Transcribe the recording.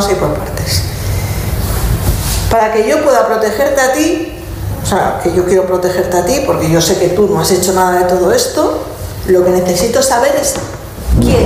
vamos a ir por partes. Para que yo pueda protegerte a ti, o sea, que yo quiero protegerte a ti, porque yo sé que tú no has hecho nada de todo esto, lo que necesito saber es